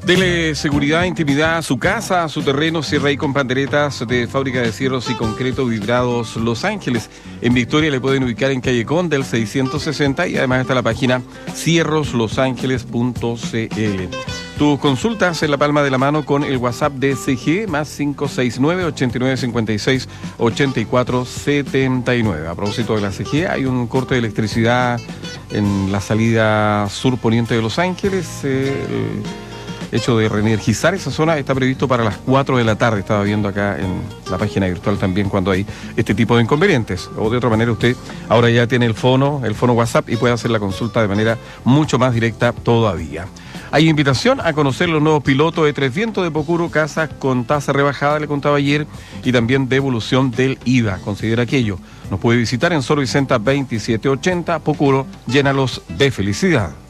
Dele seguridad e intimidad a su casa, a su terreno. Cierra ahí con panderetas de Fábrica de Cierros y Concreto Vidrados Los Ángeles. En Victoria le pueden ubicar en calle Condel 660 y además está la página cierroslosangeles.cl. Tus consultas en la palma de la mano con el WhatsApp de CG más 569-8956-8479. A propósito de la CG, hay un corte de electricidad en la salida sur poniente de Los Ángeles. Hecho de reenergizar esa zona está previsto para las 4 de la tarde. Estaba viendo acá en la página virtual también cuando hay este tipo de inconvenientes. O de otra manera usted ahora ya tiene el fono WhatsApp y puede hacer la consulta de manera mucho más directa todavía. Hay invitación a conocer los nuevos pilotos de Tres Vientos de Pocuro, casas con tasa rebajada, le contaba ayer, y también devolución del IVA. Considera aquello. Nos puede visitar en Sor Vicenta 2780, Pocuro. Llénalos de felicidad.